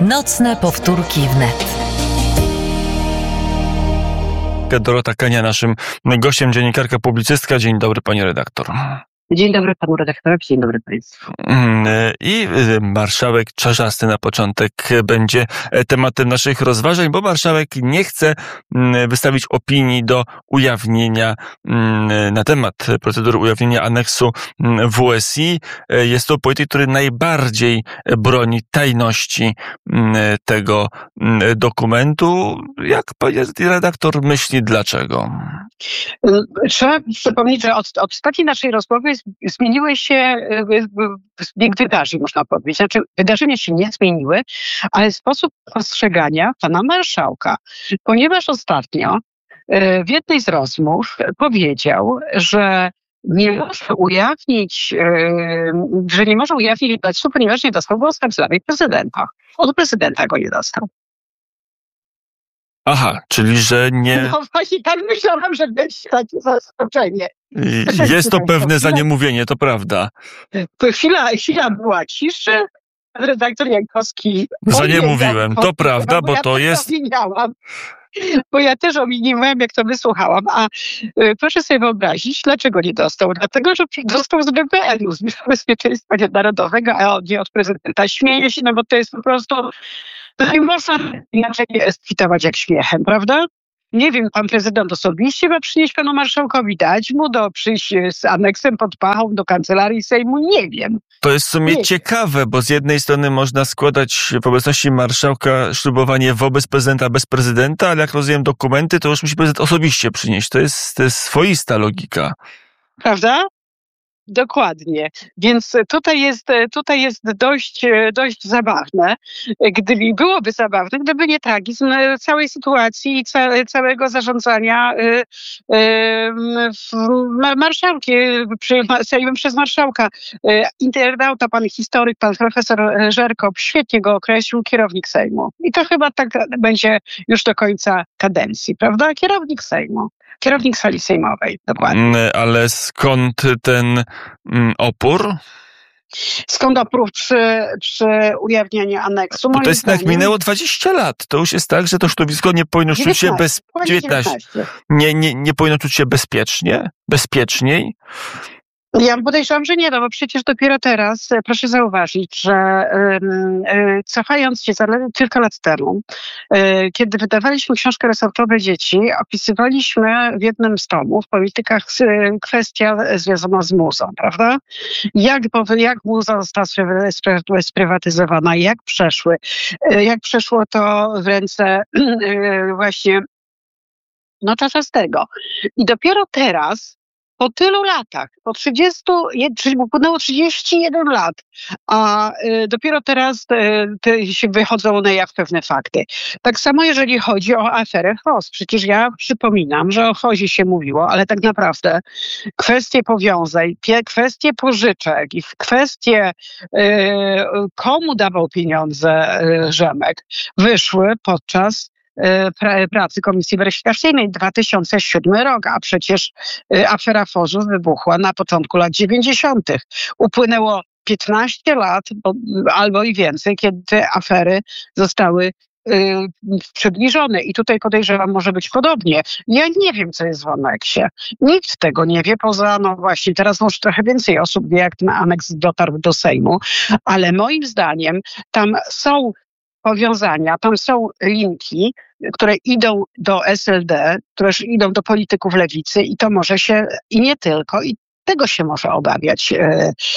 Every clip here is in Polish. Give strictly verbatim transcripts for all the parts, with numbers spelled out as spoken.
Nocne powtórki wnet. Dorota Kania, naszym gościem, dziennikarka, publicystka. Dzień dobry, pani redaktor. Dzień dobry panu redaktorowi, dzień dobry państwu. I marszałek Czarzasty na początek będzie tematem naszych rozważań, bo marszałek nie chce wystawić opinii do ujawnienia na temat procedury ujawnienia aneksu W S I. Jest to polityk, który najbardziej broni tajności tego dokumentu. Jak pani redaktor myśli, dlaczego? Trzeba przypomnieć, że od, od ostatniej naszej rozmowy zmieniły się bieg wydarzeń, można powiedzieć. Znaczy, wydarzenia się nie zmieniły, ale sposób postrzegania pana marszałka. Ponieważ ostatnio w jednej z rozmów powiedział, że nie może ujawnić, że nie może ujawnić aneksu, ponieważ nie dostał głos w kancelarii prezydenta. Od prezydenta go nie dostał. Aha, czyli że nie... No właśnie tak myślałam, że będzie takie zaskoczenie. Jest to pewne zaniemówienie, to prawda. Chwila, chwila była ciszy. Redaktor Jankowski... Zaniemówiłem, to prawda, bo ja to jest... Ominiałam, bo ja też ominiłem, jak to wysłuchałam. A y, proszę sobie wyobrazić, dlaczego nie dostał. Dlatego, że dostał z B P N-u, z Biura Bezpieczeństwa Narodowego, a nie od prezydenta. Śmieję się, no bo to jest po prostu... To nie można inaczej kwitować jak śmiechem, prawda? Nie wiem, pan prezydent osobiście ma przynieść panu marszałkowi, dać mu do przyjść z aneksem pod pachą do kancelarii Sejmu, nie wiem. To jest w sumie nie ciekawe, wiem. Bo z jednej strony można składać w obecności marszałka ślubowanie wobec prezydenta, bez prezydenta, ale jak rozumiem dokumenty, to już musi prezydent osobiście przynieść. To jest, to jest swoista logika. Prawda? Dokładnie. Więc tutaj jest, tutaj jest dość, dość zabawne. Gdyby byłoby zabawne, gdyby nie tragizm całej sytuacji i ca, całego zarządzania y, y, marszałkiem, przy, przez marszałka. Internauta, pan historyk, pan profesor Żerkop świetnie go określił, kierownik Sejmu. I to chyba tak będzie już do końca kadencji, prawda? Kierownik Sejmu. Kierownik sali sejmowej, dokładnie. Ale skąd ten mm, opór? Skąd opór przy, przy ujawnianiu aneksu? Bo to jest tak, minęło dwadzieścia lat. To już jest tak, że to środowisko nie powinno czuć się bez... dziewiętnaście Nie, nie, nie powinno czuć się bezpiecznie, bezpieczniej. Ja podejrzewam, że nie, no bo przecież dopiero teraz, proszę zauważyć, że y, y, cofając się zaledwie kilka lat temu, y, kiedy wydawaliśmy książkę Resortowe Dzieci, opisywaliśmy w jednym z tomów w politykach y, kwestia związana z muzą, prawda? Jak, jak muza została sprywatyzowana, jak przeszły, y, jak przeszło to w ręce y, właśnie no Czarzastego. I dopiero teraz, po tylu latach, po trzydziestu, czyli upłynęło trzydzieści jeden lat, a y, dopiero teraz y, y, się wychodzą na jaw pewne fakty. Tak samo jeżeli chodzi o aferę H O S. Przecież ja przypominam, że o H O S-ie się mówiło, ale tak naprawdę kwestie powiązań, pie, kwestie pożyczek i kwestie y, komu dawał pieniądze y, Rzemek wyszły podczas pracy Komisji Weryfikacyjnej dwa tysiące siódmy rok, a przecież afera F O Z-u wybuchła na początku lat dziewięćdziesiątych. Upłynęło piętnaście lat albo i więcej, kiedy te afery zostały y, przybliżone. I tutaj podejrzewam, może być podobnie. Ja nie wiem, co jest w aneksie. Nikt tego nie wie, poza, no właśnie, teraz może trochę więcej osób wie, jak ten aneks dotarł do Sejmu, ale moim zdaniem tam są powiązania, tam są linki, które idą do S L D, które idą do polityków lewicy i to może się, i nie tylko, i tego się może obawiać e,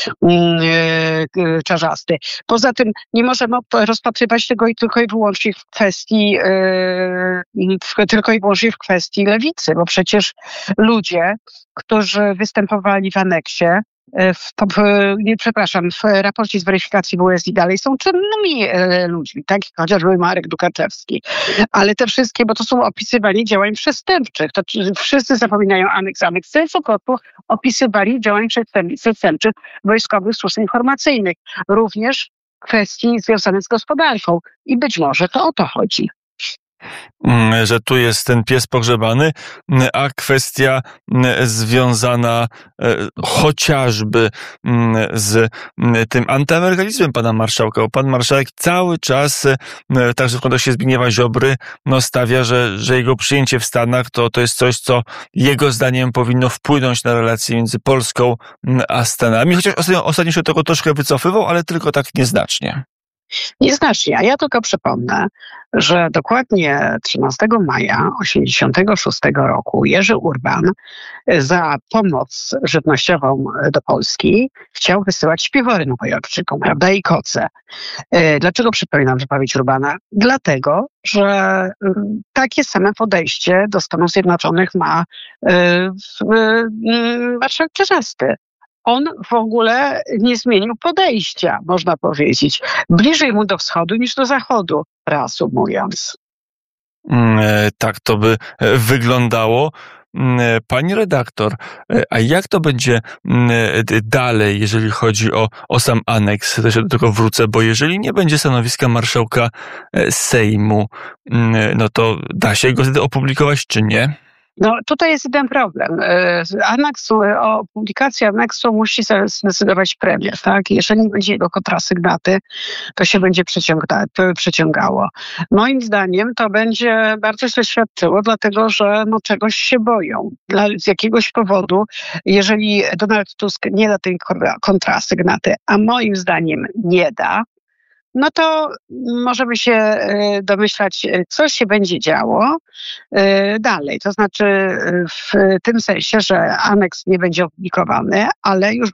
e, Czarzasty. Poza tym nie możemy rozpatrywać tego i tylko i wyłącznie w kwestii e, w, tylko i wyłącznie w kwestii lewicy, bo przecież ludzie, którzy występowali w aneksie, W, w, nie, przepraszam, w raporcie z weryfikacji W S I dalej są czynnymi e, ludźmi, tak? Chociażby Marek Dukaczewski. Ale te wszystkie, bo to są opisywanie działań przestępczych. To wszyscy zapominają aneks, aneks Sensokotu opisywali działań przestępczych wojskowych służb informacyjnych. Również kwestii związanych z gospodarką. I być może to o to chodzi. że tu jest ten pies pogrzebany, a kwestia związana chociażby z tym antyamerykalizmem pana marszałka. Bo pan marszałek cały czas, także w kontekście Zbigniewa Ziobry, no stawia, że, że jego przyjęcie w Stanach to, to jest coś, co jego zdaniem powinno wpłynąć na relacje między Polską a Stanami. Chociaż ostatnio, ostatnio się tego troszkę wycofywał, ale tylko tak nieznacznie. Nieznacznie, a ja tylko przypomnę, że dokładnie trzynastego maja osiemdziesiątego szóstego roku Jerzy Urban za pomoc żywnościową do Polski chciał wysyłać śpiwory nowojorczykom, prawda, i koce. Dlaczego przypominam wypowiedź Urbana? Dlatego, że takie same podejście do Stanów Zjednoczonych ma marszałek Czarzasty. On w ogóle nie zmienił podejścia, można powiedzieć. Bliżej mu do wschodu niż do zachodu, reasumując. Tak to by wyglądało. Pani redaktor, a jak to będzie dalej, jeżeli chodzi o, o sam aneks? Też do tego wrócę, bo jeżeli nie będzie stanowiska marszałka Sejmu, no to da się go wtedy opublikować, czy nie? No tutaj jest jeden problem. Aneksu, o publikacji aneksu musi zdecydować premier, tak? Jeżeli nie będzie jego kontrasygnaty, to się będzie przeciąga, przeciągało. Moim zdaniem to będzie bardzo źle świadczyło, dlatego że no, czegoś się boją. Dla, z jakiegoś powodu, jeżeli Donald Tusk nie da tej kontrasygnaty, a moim zdaniem nie da, no to możemy się domyślać, co się będzie działo dalej. To znaczy w tym sensie, że aneks nie będzie opublikowany, ale już